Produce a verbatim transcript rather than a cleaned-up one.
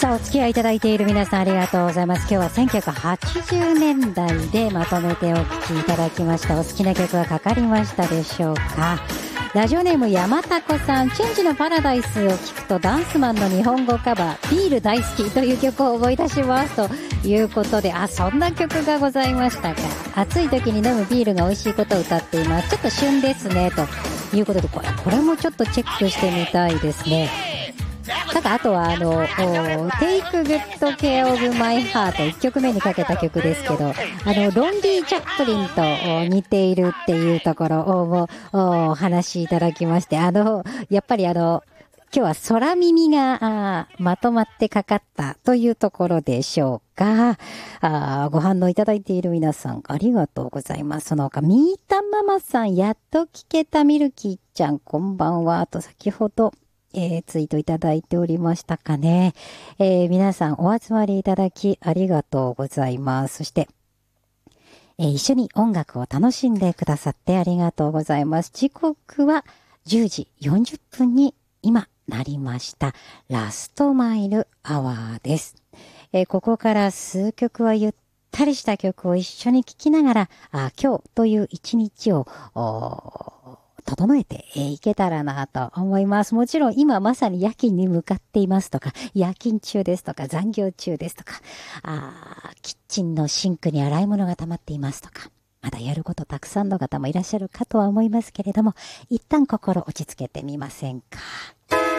さあ、お付き合いいただいている皆さんありがとうございます。今日はせんきゅうひゃくはちじゅうねんだいでまとめてお聴きいただきました。お好きな曲はかかりましたでしょうか。ラジオネーム山田子さん、チェンジのパラダイスを聞くとダンスマンの日本語カバービール大好きという曲を思い出しますということで、あ、そんな曲がございましたか。暑い時に飲むビールが美味しいことを歌っています。ちょっと旬ですねということで、これこれもちょっとチェックしてみたいですね。なんかあとはあの Take Good Care of My Heart いっきょくめにかけた曲ですけど、あのロンリー・チャップリンと似ているっていうところをもお話しいただきまして、あのやっぱりあの今日は空耳がまとまってかかったというところでしょうか。あ、ご反応いただいている皆さんありがとうございます。その他ミータママさん、やっと聞けたミルキーちゃんこんばんは。あと先ほどえー、ツイートいただいておりましたかね。えー、皆さんお集まりいただきありがとうございます。そして、えー、一緒に音楽を楽しんでくださってありがとうございます。時刻はじゅうじよんじゅっぷんに今なりました。ラストマイルアワーです。えー、ここから数曲はゆったりした曲を一緒に聴きながら、あ、今日という一日を整えていけたらなと思います。もちろん今まさに夜勤に向かっていますとか、夜勤中ですとか、残業中ですとか、あキッチンのシンクに洗い物が溜まっていますとか、まだやることたくさんの方もいらっしゃるかとは思いますけれども、一旦心落ち着けてみませんか。